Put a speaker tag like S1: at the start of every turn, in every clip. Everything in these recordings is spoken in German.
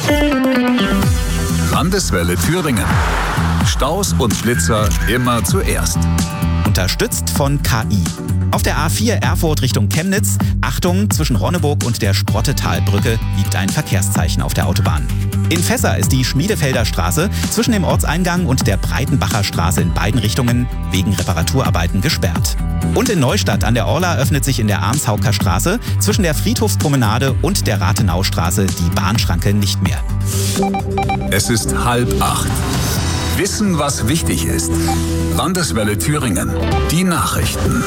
S1: Landeswelle Thüringen. Staus und Schlitzer immer zuerst.
S2: Unterstützt von KI. Auf der A4 Erfurt Richtung Chemnitz, Achtung, zwischen Ronneburg und der Sprottetalbrücke liegt ein Verkehrszeichen auf der Autobahn. In Fässer ist die Schmiedefelder Straße zwischen dem Ortseingang und der Breitenbacher Straße in beiden Richtungen wegen Reparaturarbeiten gesperrt. Und in Neustadt an der Orla öffnet sich in der Arnshauker Straße zwischen der Friedhofspromenade und der Rathenaustraße die Bahnschranke nicht mehr.
S1: Es ist 7:30. Wissen, was wichtig ist. Landeswelle Thüringen. Die Nachrichten.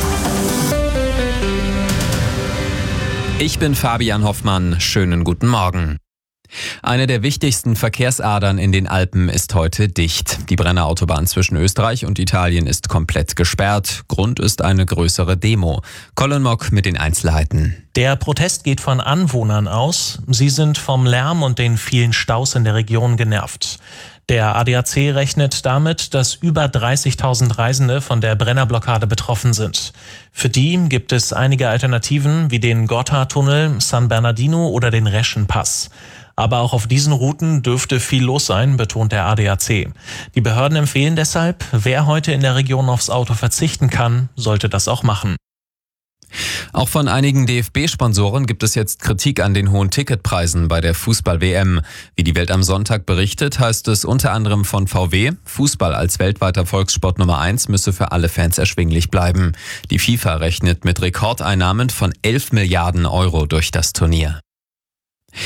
S3: Ich bin Fabian Hoffmann. Schönen guten Morgen. Eine der wichtigsten Verkehrsadern in den Alpen ist heute dicht. Die Brennerautobahn zwischen Österreich und Italien ist komplett gesperrt. Grund ist eine größere Demo. Colin Mock mit den Einzelheiten.
S4: Der Protest geht von Anwohnern aus. Sie sind vom Lärm und den vielen Staus in der Region genervt. Der ADAC rechnet damit, dass über 30.000 Reisende von der Brennerblockade betroffen sind. Für die gibt es einige Alternativen wie den Gotthardtunnel, San Bernardino oder den Reschenpass. Aber auch auf diesen Routen dürfte viel los sein, betont der ADAC. Die Behörden empfehlen deshalb, wer heute in der Region aufs Auto verzichten kann, sollte das auch machen.
S3: Auch von einigen DFB-Sponsoren gibt es jetzt Kritik an den hohen Ticketpreisen bei der Fußball-WM. Wie die Welt am Sonntag berichtet, heißt es unter anderem von VW, Fußball als weltweiter Volkssport Nummer 1 müsse für alle Fans erschwinglich bleiben. Die FIFA rechnet mit Rekordeinnahmen von 11 Milliarden Euro durch das Turnier.